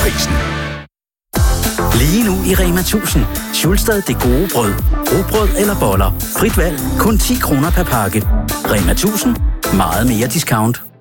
prisen. Lige nu i Rema 1000. Schulstad det gode brød. Rugbrød eller boller. Frit valg. Kun 10 kroner per pakke. Rema 1000. Meget mere discount.